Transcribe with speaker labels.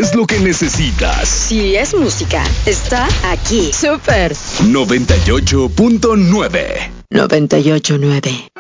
Speaker 1: es lo que necesitas.
Speaker 2: Si es música, está aquí. Súper.
Speaker 1: 98.9.
Speaker 2: 98.9.